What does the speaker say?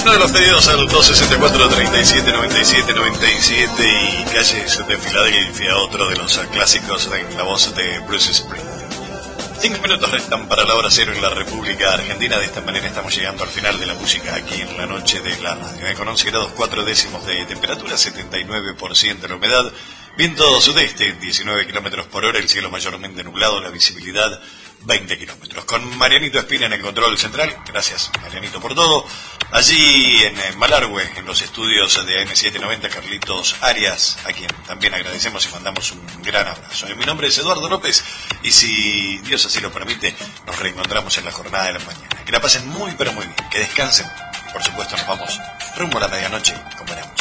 uno de los pedidos al 264-37-97-97 y calles de Filadelfia, otro de los clásicos en la voz de Bruce Springsteen. 5 minutos restan para la hora cero en la República Argentina. De esta manera estamos llegando al final de la música aquí en la noche de la radio. Con 11 grados 4 décimos de temperatura, 79% de la humedad, viento sudeste, 19 kilómetros por hora, el cielo mayormente nublado, la visibilidad 20 kilómetros. Con Marianito Espina en el control central. Gracias, Marianito, por todo. Allí en Malargüe, en los estudios de AM790, Carlitos Arias, a quien también agradecemos y mandamos un gran abrazo. Mi nombre es Eduardo López y si Dios así lo permite, nos reencontramos en la jornada de la mañana. Que la pasen muy pero muy bien, que descansen y por supuesto nos vamos rumbo a la medianoche con Marianito.